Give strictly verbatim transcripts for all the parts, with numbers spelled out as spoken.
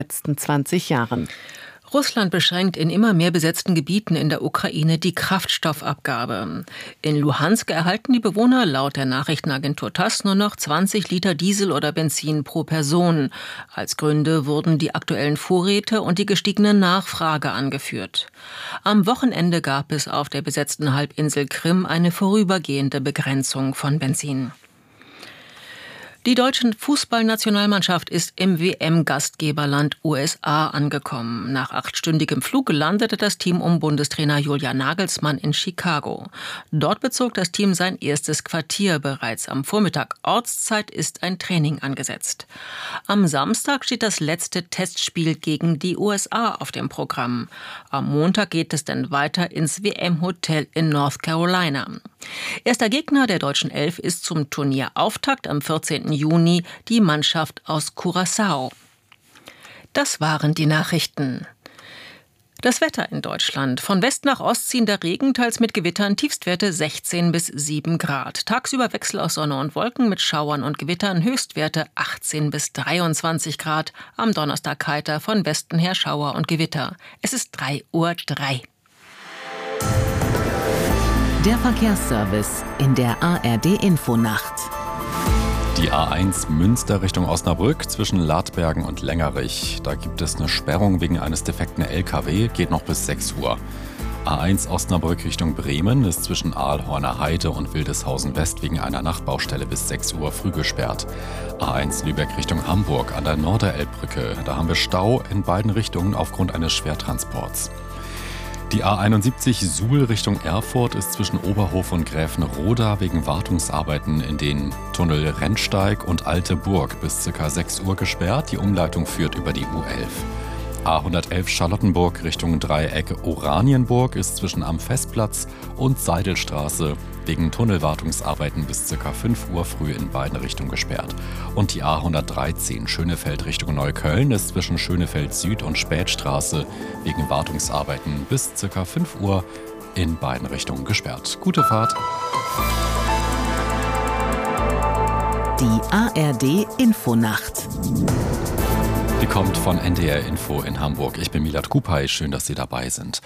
letzten zwanzig Jahren. Russland beschränkt in immer mehr besetzten Gebieten in der Ukraine die Kraftstoffabgabe. In Luhansk erhalten die Bewohner laut der Nachrichtenagentur TASS nur noch zwanzig Liter Diesel oder Benzin pro Person. Als Gründe wurden die aktuellen Vorräte und die gestiegene Nachfrage angeführt. Am Wochenende gab es auf der besetzten Halbinsel Krim eine vorübergehende Begrenzung von Benzin. Die deutsche Fußballnationalmannschaft ist im W M-Gastgeberland U S A angekommen. Nach achtstündigem Flug landete das Team um Bundestrainer Julian Nagelsmann in Chicago. Dort bezog das Team sein erstes Quartier. Bereits am Vormittag Ortszeit ist ein Training angesetzt. Am Samstag steht das letzte Testspiel gegen die U S A auf dem Programm. Am Montag geht es dann weiter ins W M-Hotel in North Carolina. Erster Gegner der deutschen Elf ist zum Turnierauftakt am vierzehnten Juni die Mannschaft aus Curaçao. Das waren die Nachrichten. Das Wetter in Deutschland. Von West nach Ost ziehender Regen, teils mit Gewittern, Tiefstwerte sechzehn bis sieben Grad. Tagsüber Wechsel aus Sonne und Wolken mit Schauern und Gewittern, Höchstwerte achtzehn bis dreiundzwanzig Grad. Am Donnerstag heiter, von Westen her Schauer und Gewitter. Es ist drei Uhr drei. Der Verkehrsservice in der A R D-Infonacht. Die A eins Münster Richtung Osnabrück zwischen Ladbergen und Längerich. Da gibt es eine Sperrung wegen eines defekten L K W, geht noch bis sechs Uhr. A eins Osnabrück Richtung Bremen ist zwischen Aalhorner Heide und Wildeshausen West wegen einer Nachtbaustelle bis sechs Uhr früh gesperrt. A eins Lübeck Richtung Hamburg an der Norderelbbrücke. Da haben wir Stau in beiden Richtungen aufgrund eines Schwertransports. Die A einundsiebzig Suhl Richtung Erfurt ist zwischen Oberhof und Gräfenroda wegen Wartungsarbeiten in den Tunnel Rennsteig und Alte Burg bis ca. sechs Uhr gesperrt. Die Umleitung führt über die U elf. A hundertelf Charlottenburg Richtung Dreieck Oranienburg ist zwischen am Festplatz und Seidelstraße wegen Tunnelwartungsarbeiten bis ca. fünf Uhr früh in beiden Richtungen gesperrt. Und die A hundertdreizehn Schönefeld Richtung Neukölln ist zwischen Schönefeld Süd und Spätstraße wegen Wartungsarbeiten bis ca. fünf Uhr in beiden Richtungen gesperrt. Gute Fahrt! Die A R D-Infonacht. Die kommt von N D R Info in Hamburg. Ich bin Milad Kupay, schön, dass Sie dabei sind.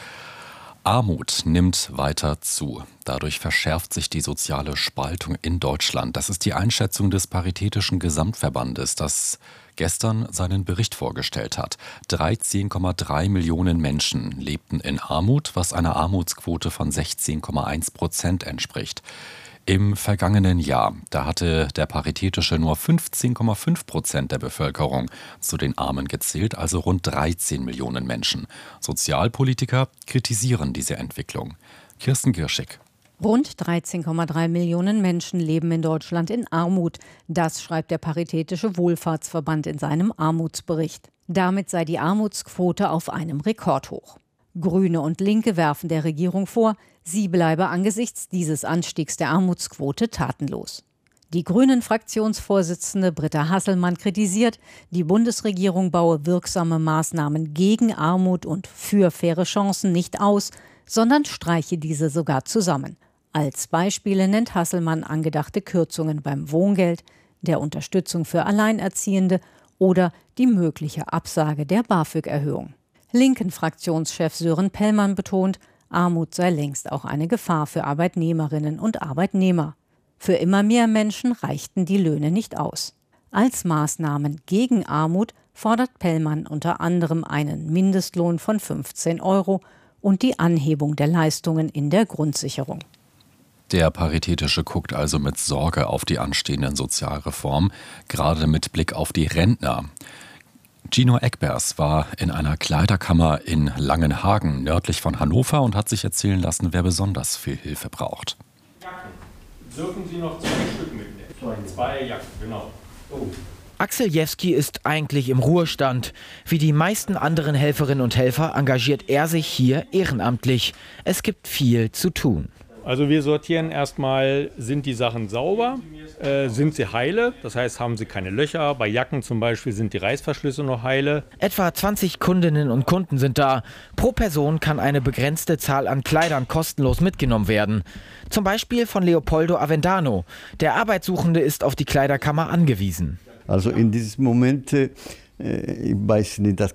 Armut nimmt weiter zu. Dadurch verschärft sich die soziale Spaltung in Deutschland. Das ist die Einschätzung des Paritätischen Gesamtverbandes, das gestern seinen Bericht vorgestellt hat. dreizehn Komma drei Millionen Menschen lebten in Armut, was einer Armutsquote von sechzehn Komma eins Prozent entspricht. Im vergangenen Jahr, da hatte der Paritätische nur fünfzehn Komma fünf Prozent der Bevölkerung zu den Armen gezählt, also rund dreizehn Millionen Menschen. Sozialpolitiker kritisieren diese Entwicklung. Kirsten Girschig. Rund dreizehn Komma drei Millionen Menschen leben in Deutschland in Armut. Das schreibt der Paritätische Wohlfahrtsverband in seinem Armutsbericht. Damit sei die Armutsquote auf einem Rekordhoch. Grüne und Linke werfen der Regierung vor, sie bleibe angesichts dieses Anstiegs der Armutsquote tatenlos. Die Grünen-Fraktionsvorsitzende Britta Hasselmann kritisiert, die Bundesregierung baue wirksame Maßnahmen gegen Armut und für faire Chancen nicht aus, sondern streiche diese sogar zusammen. Als Beispiele nennt Hasselmann angedachte Kürzungen beim Wohngeld, der Unterstützung für Alleinerziehende oder die mögliche Absage der BAföG-Erhöhung. Linken-Fraktionschef Sören Pellmann betont, Armut sei längst auch eine Gefahr für Arbeitnehmerinnen und Arbeitnehmer. Für immer mehr Menschen reichten die Löhne nicht aus. Als Maßnahmen gegen Armut fordert Pellmann unter anderem einen Mindestlohn von fünfzehn Euro und die Anhebung der Leistungen in der Grundsicherung. Der Paritätische guckt also mit Sorge auf die anstehenden Sozialreformen, gerade mit Blick auf die Rentner. Gino Eckbers war in einer Kleiderkammer in Langenhagen nördlich von Hannover und hat sich erzählen lassen, wer besonders viel Hilfe braucht. Jacken. Dürfen Sie noch zwei Stück mitnehmen? Zwei Jacken, genau. Oh. Axel Jewski ist eigentlich im Ruhestand. Wie die meisten anderen Helferinnen und Helfer engagiert er sich hier ehrenamtlich. Es gibt viel zu tun. Also wir sortieren erstmal, sind die Sachen sauber, äh, sind sie heile, das heißt, haben sie keine Löcher. Bei Jacken zum Beispiel sind die Reißverschlüsse noch heile. Etwa zwanzig Kundinnen und Kunden sind da. Pro Person kann eine begrenzte Zahl an Kleidern kostenlos mitgenommen werden. Zum Beispiel von Leopoldo Avendano. Der Arbeitssuchende ist auf die Kleiderkammer angewiesen. Also in diesem Moment Ich weiß nicht, das